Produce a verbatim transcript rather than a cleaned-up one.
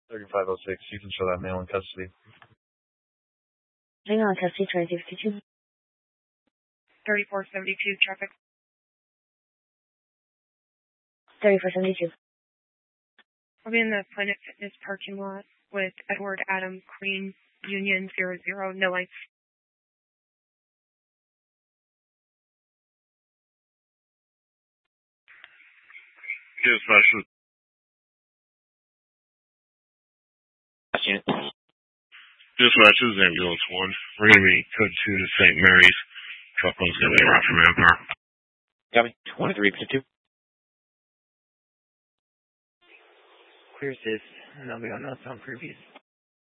thirty-five oh six, you can show that male in custody. Hang on, custody, twenty-two fifty-two. thirty-four seventy-two, traffic. thirty-four seventy-two. I'll be in the Planet Fitness parking lot with Edward Adam Queen, Union zero zero, no lights. Dispatch. Dispatch is ambulance one. We're going to be code two to Saint Mary's. Truck one's going to be around from Empire. Copy. twenty-three fifty-two. Clear this, and I'll be on notes on previous.